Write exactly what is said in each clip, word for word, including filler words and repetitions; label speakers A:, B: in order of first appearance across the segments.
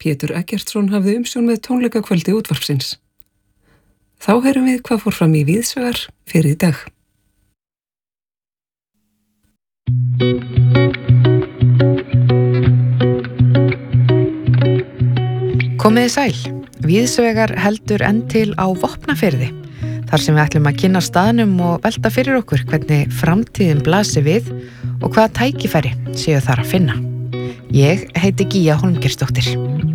A: Pétur Eggertsson hafði umsjón með tónleikakvöldi útvarpsins. Þá heyrum við hvað fór fram í Víðsvegar fyrir í dag.
B: Komiði sæl. Víðsvegar heldur enn til á Vopnafirði, þar sem við ætlum að kynna staðnum og velta fyrir okkur hvernig framtíðin blasir við og hvaða tækifæri séu þar að finna. Ég heiti Gíja Hólmgeirsdóttir.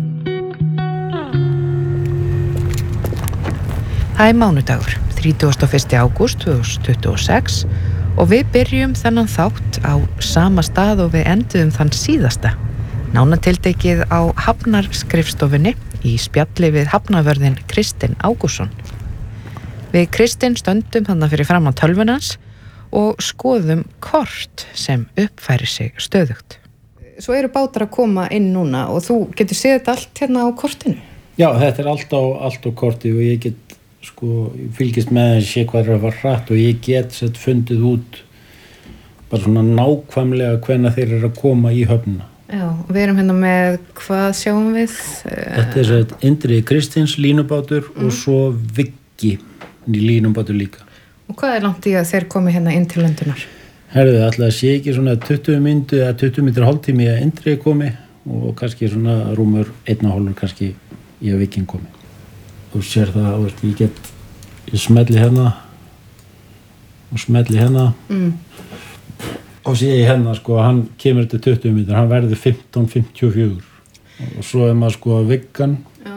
B: Það er mánudagur, þrítugasta og fyrsta ágúst tvö þúsund tuttugu og sex og við byrjum þennan þátt á sama stað og við enduðum þann síðasta. Nánatiltekið á Hafnarskrifstofunni í spjalli við hafnavörðinn Kristinn Ágústsson. Við Kristinn stöndum þarna fyrir fram á tölvunans og skoðum kort sem uppfærir sig stöðugt. Svo eru bátar að koma inn núna og þú getur séð þetta allt hérna á kortinu?
C: Já, þetta er allt á, allt á korti og ég get sko fylgist með að sé hvað er að fara hratt og ég get sett fundið út bara svona nákvæmlega hvenær þeir eru að koma í höfnina.
B: Já, við erum hérna með, hvað sjáum við?
C: Þetta er sett Indriði Kristins línubátur mm. og svo Viggi í línubátur líka.
B: Og hvað er langt í að þeir komi hérna inn til löndunar?
C: Herðu, ætla að sé ekki svona tuttugu mínútur eða tuttugu mínútur hálftími að Indriði komi og kannski svona rúmur einn og hálfur kannski í að Viggin komi. Þú sér það, veist, ég get, ég smelli hérna og smelli hérna. Mm. Og sé ég hérna, sko, hann kemur til tuttugu mínútur, hann verður fimmtán fimmtíu og fjögur. Og svo er maður sko að Viggan. Já.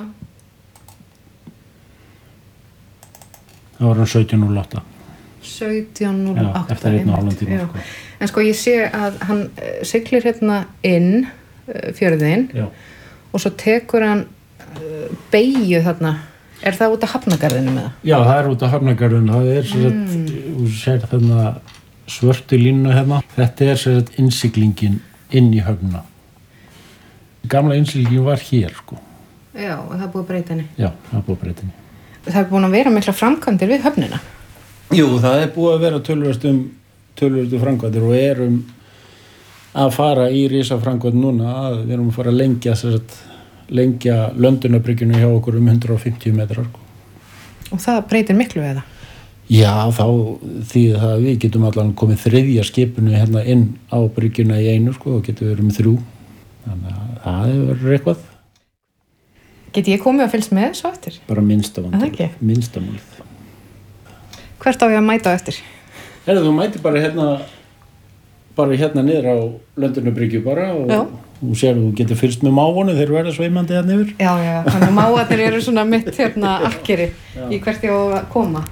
C: Það var hann sautján núll átta.
B: sautján núll átta.
C: Já, eftir einn og hálfan tíma, sko.
B: En sko, ég sé að hann siglir hérna inn fjörðin. Já. Og svo tekur hann beygju þarna. Er það út af Hafnargarðinu með það? Já, það er út af Hafnargarðinu. Það er svo að, þú sér þarna svörtu línu hérna. Þetta er sér að innsiglingin inn í höfnina. Gamla innsiglingin var hér, sko. Já, og það er búið að breyta henni.
C: Já, það er búið að breyta henni.
B: Það er búin að vera mikla framkvæmdir við höfnina.
C: Jú, það er búið að vera töluvert um töluvert um framkvæmdir og erum að fara í risaframkvæmd núna. Við erum að fara að lengja sér að lengja Löndunabryggjuna hjá okkur um hundrað og fimmtíu metrar.
B: Og það breytir miklu við það?
C: Já, þá því að við getum allan komið þriðja skipinu hérna inn á bryggjuna í einu, sko, og getum verið með þrjú. Þannig að það verður eitthvað.
B: Geti ég komið að fylgst með svo eftir?
C: Bara minnstavandur, minnstamálið.
B: Hvert á ég að mæta á eftir?
C: Herðu, þú mæti bara hérna, bara hérna niður á Löndunabrygju bara og já. Þú sér að þú getur fylgst með máfunni þeir verða sveimandi hérna yfir.
B: Já, já, þannig að mávarnir eru svona mitt hérna akkeri í hvert ég á að koma.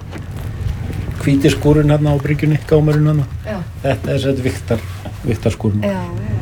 C: Hvíti skúrinn hérna á bryggjunni, gámurinn hérna. Já. Þetta er sett viktar, viktarskúrinn.
B: Já, já.